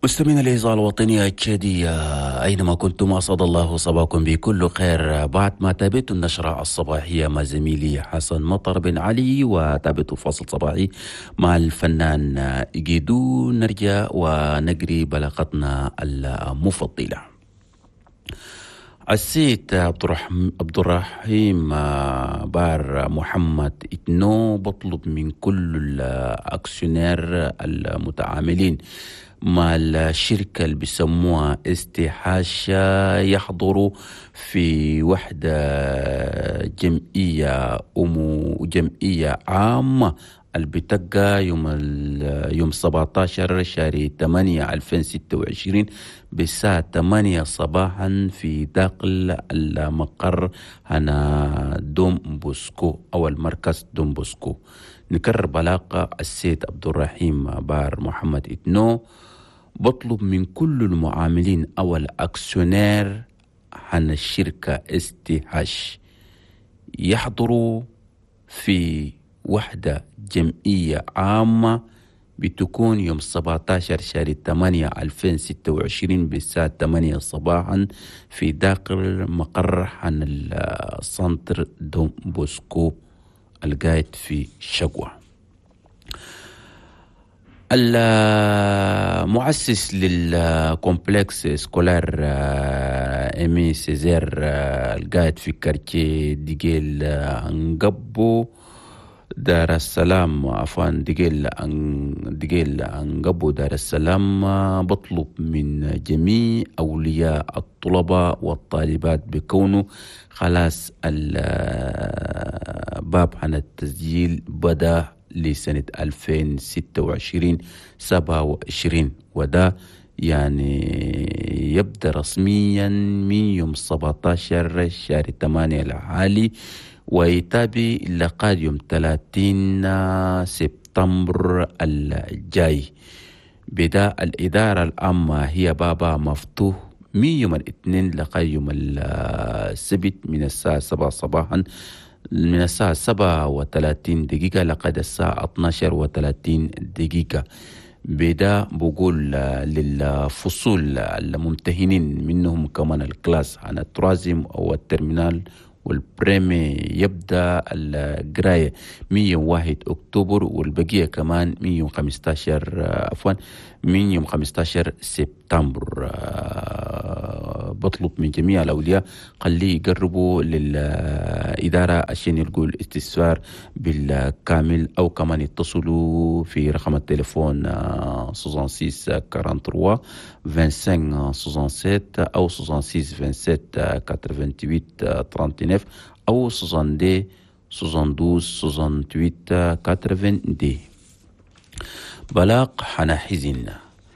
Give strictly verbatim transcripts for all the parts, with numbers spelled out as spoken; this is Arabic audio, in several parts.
مستمعين الإذاعة الوطنية التشادية أينما كنتم أسعد الله صباحكم بكل خير. بعد ما تابعت النشرة الصباحية مع زميلي حسن مطر بن علي وتابعت فصل صباحي مع الفنان إيجيدو، نرجع ونجري بلاغتنا المفضلة. السيد عبد الرحيم عبد الرحيم بار محمد إتنو بطلب من كل الأكسيونير المتعاملين مع الشركة اللي بيسموها استحاشة يحضروا في وحدة جمعية أمو جمعية عامة اللي بتقى يوم يوم سبعة عشر شهر ثمانية ألفين وستة وعشرين بالساعة ثمانية صباحا في داخل المقر هنا دوم بوسكو أو المركز دوم بوسكو. نكرر بلاغة السيد عبد الرحيم بار محمد إتنو بطلب من كل المعاملين أو الأكسيونير عن الشركة استحاش يحضروا في وحدة جمعية عامة بتكون يوم سبعة عشر شهر ثمانية ألفين وستة وعشرين بالساعة ثمانية صباحا في داخل مقر عن السنتر دوم بوسكو القايد في شقوة. المؤسس للكومبلكس سكولار إيمي سيزير القايد في كارتيه ديجيل أنقبو دار السلام عفوا ديجيل ديجيل أنقبو دار السلام بطلب من جميع أولياء الطلبة والطالبات بكونوا خلاص الباب عن التسجيل بدأ لسنة ألفين وستة وعشرين سبعة وعشرين، وده يعني يبدأ رسميا من يوم سبعة عشر شهر ثمانية الحالي ويتابع لقاد يوم ثلاثين سبتمبر الجاي. بدأ الإدارة العامة هي بابا مفتوح من يوم الاثنين لقاد يوم السبت من الساعة سبعة صباحا من الساعة سبعة وثلاثين دقيقة لقد الساعة اثنتا عشرة وثلاثين دقيقة. بدا بقول للفصول الممتهنين منهم كمان الكلاس عن الترازم أو الترمينال والبريمي يبدأ القراية من يوم واحد أكتوبر والبقية كمان من يوم خمسة عشر عفوا من يوم خمسة عشر سبتمبر. بطلب من جميع الأولياء خليه يقربوا للإدارة عشان يلقوا الاستفسار بالكامل أو كمان يتصلوا في رقم التليفون ستة وستين أربعة وأربعين خمسة وخمسين ستة وستين أو ستة وستين سبعة وثمانين ثمانية وثلاثين أو ستة وستين ستة عشر ثمانية وثمانين. بلاغ حناحزن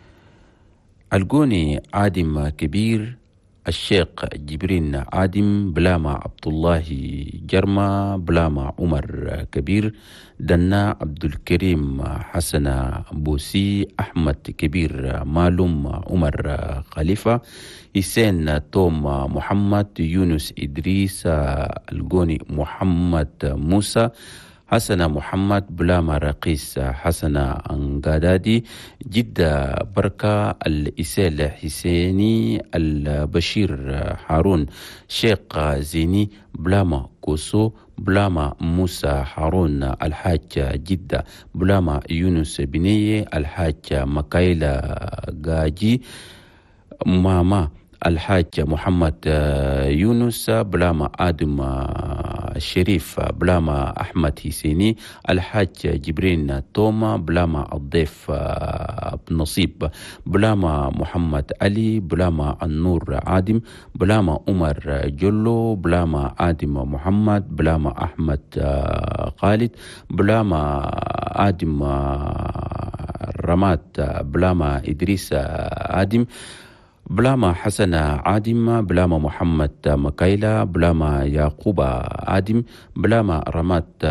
القوني عادم كبير الشيخ جبرين عادم بلاما عبد الله جرما بلاما عمر كبير دنا عبد الكريم حسن بوسي أحمد كبير مالوم عمر خليفة حسين توم محمد يونس إدريس القوني محمد موسى حسن محمد بلاما رقيس حسن انقادادي جدة بركة الإسيل حسيني البشير هارون شيخ زيني بلاما كوسو بلاما موسى هارون الحاج جدة بلاما يونس بنية الحاج مكايلا قاجي ماما الحاج محمد يونس بلاما آدم الشريف بلاما أحمد حسيني الحاج جبرين توما بلاما الضيف نصيب بلاما محمد علي بلاما النور عادم بلاما عمر جلو بلاما آدم محمد بلاما أحمد خالد بلاما آدم رمات بلاما إدريس آدم بلاما حسن عادم بلاما محمد مكايلا بلاما يعقوب عادم بلاما رمات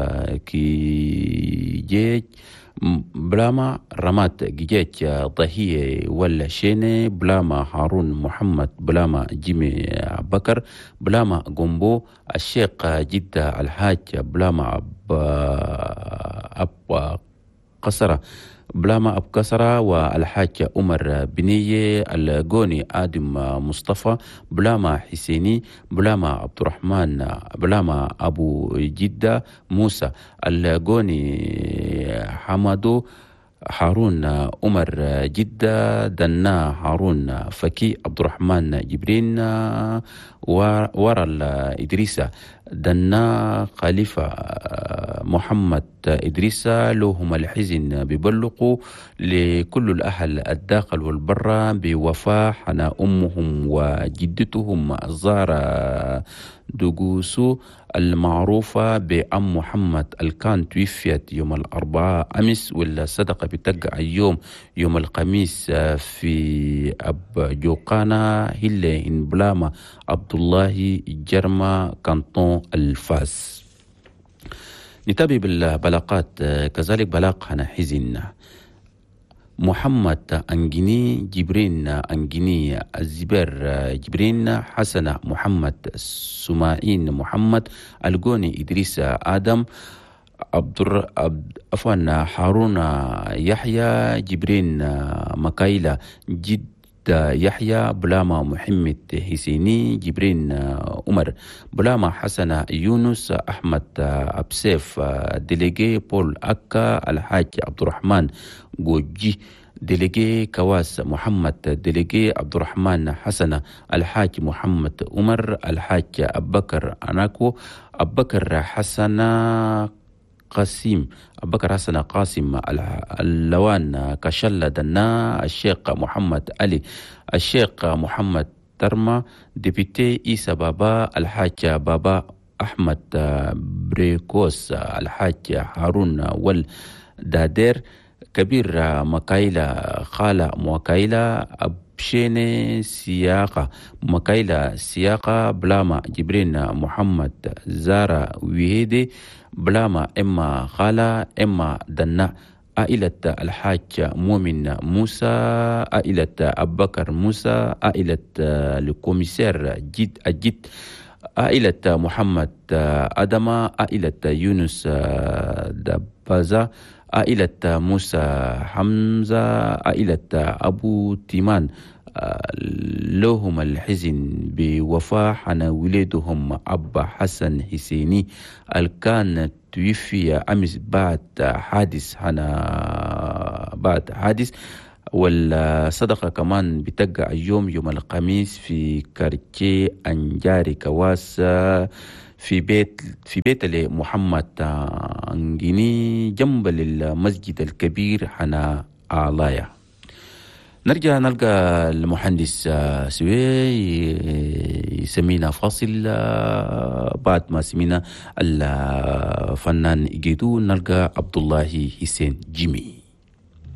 كيجيج بلاما رمات جيجيج ضهية ولا شيني بلاما هارون محمد بلاما جيمي بكر بلاما قنبو الشيخ جدة الحاج بلاما أب أب قصرة بلاما أبكسرة والحاج عمر بنية، الجوني آدم مصطفى، بلاما حسيني، بلاما عبد الرحمن، بلاما أبو جدة موسى، الجوني حمدو، هارون عمر جدة، دنا هارون فكي، عبد الرحمن جبرين ورا الإدريسة، دنا خليفة محمد إدريسة، لهم الحزن ببلقوا لكل الأهل الداخل والبرة بوفاة حنا أمهم وجدتهم الزارة دقوسو المعروفة بأم محمد الكان، توفيت يوم الأربعاء أمس، والصدقة بتقع اليوم يوم الخميس في أب جوقانا هيلي إن بلاما عبد الله جرما كانطون الفاس. نتابع بالبلاقات كذلك بلاق هنا حزن محمد أنجني جبرين أنجني، الزبير جبرين، حسن محمد، سماعين محمد، الجوني إدريس آدم، عبد عفوا هارون يحيى جبرين مكايلة جد يحيى، بلاما محمد حسيني جبرين عمر، بلاما حسن يونس أحمد أبسيف، ديليجي بول أكا، الحاج عبد الرحمن جوجي، ديليجي كواس محمد، ديليجي عبد الرحمن حسن، الحاج محمد عمر، الحاج أبكر أناكو، أبكر حسن قاسم، أبكر حسن قاسم، اللوان كشلة دنا، الشيخ محمد علي، الشيخ محمد ترما، ديبيتي إيسا بابا، الحاج بابا أحمد بريكوس، الحاج هارون والدادير، كبير مكايلة، خالة مكايلة، أبشيني سياقة مكايلة سياقة، بلاما جبرين محمد زارة ويهيدي، بلاما إما خالة إما دنا، عائلة الحاج مؤمن موسى، عائلة أبو بكر موسى، عائلة الكوميسير جد الجد، عائلة محمد أدم، عائلة يونس دبازة، عائلة موسى حمزة، عائلة أبو تيمان، لهم الحزن بوفاة حنا ولدهم أبا حسن حسيني، الكان توفي أمس بعد حادث حنا بعد حادث، والصدقة كمان بتقع اليوم يوم الخميس في كارتشي أنجاري كواس، في بيت في بيت لمحمد أنجيني جنب المسجد الكبير حنا آلايا. نرجع نلقى المهندس سوي يسمينا فاصل، بعد ما سمينا الفنان إجيدو نلقى عبد الله حسين جيمي.